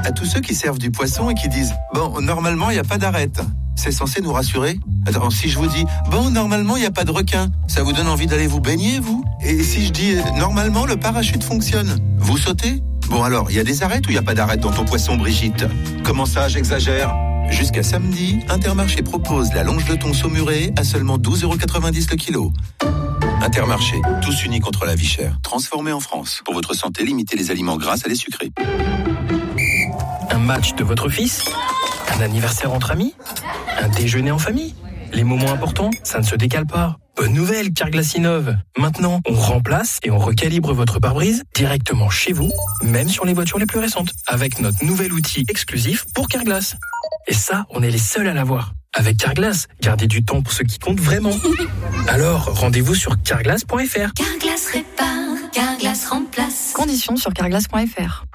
À tous ceux qui servent du poisson et qui disent « Bon, normalement, il n'y a pas d'arête ». C'est censé nous rassurer? Attends, si je vous dis « Bon, normalement, il n'y a pas de requin », ça vous donne envie d'aller vous baigner, vous? Et si je dis « Normalement, le parachute fonctionne », vous sautez? Bon alors, il y a des arêtes ou il n'y a pas d'arête dans ton poisson, Brigitte? Comment ça, j'exagère? Jusqu'à samedi, Intermarché propose la longe de thon saumurée à seulement 12,90€ le kilo. Intermarché, tous unis contre la vie chère. Transformé en France. Pour votre santé, limitez les aliments gras à les sucrés. Un match de votre fils? Un anniversaire entre amis? Un déjeuner en famille? Les moments importants, ça ne se décale pas. Bonne nouvelle, Carglass innove. Maintenant, on remplace et on recalibre votre pare-brise directement chez vous, même sur les voitures les plus récentes, avec notre nouvel outil exclusif pour Carglass. Et ça, on est les seuls à l'avoir. Avec Carglass, gardez du temps pour ce qui compte vraiment. Alors, rendez-vous sur carglass.fr. Carglass répare, Carglass remplace. Conditions sur carglass.fr.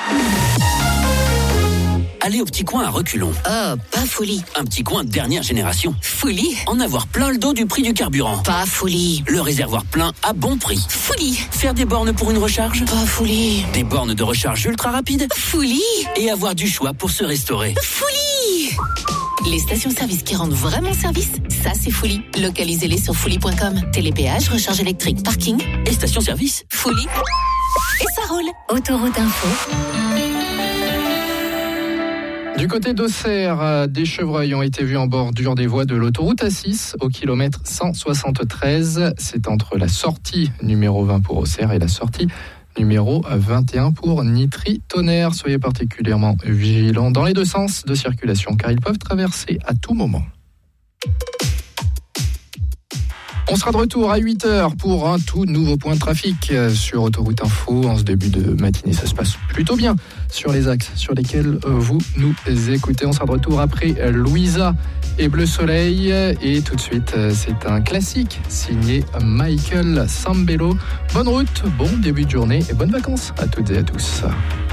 Allez au petit coin à reculons. Oh, pas folie. Un petit coin de dernière génération. Folie. En avoir plein le dos du prix du carburant. Pas folie. Le réservoir plein à bon prix. Folie. Faire des bornes pour une recharge. Pas folie. Des bornes de recharge ultra rapides. Folie. Et avoir du choix pour se restaurer. Folie. Les stations-service qui rendent vraiment service, ça c'est folie. Localisez-les sur folie.com. Télépéage, recharge électrique, parking et station-service. Folie. Et ça roule. Autoroute Info. Du côté d'Auxerre, des chevreuils ont été vus en bordure des voies de l'autoroute A6 au kilomètre 173. C'est entre la sortie numéro 20 pour Auxerre et la sortie numéro 21 pour Nitry-Tonnerre. Soyez particulièrement vigilants dans les deux sens de circulation car ils peuvent traverser à tout moment. On sera de retour à 8h pour un tout nouveau point de trafic sur Autoroute Info. En ce début de matinée, ça se passe plutôt bien sur les axes sur lesquels vous nous écoutez. On sera de retour après Louisa et Bleu Soleil. Et tout de suite, c'est un classique signé Michael Sambello. Bonne route, bon début de journée et bonnes vacances à toutes et à tous.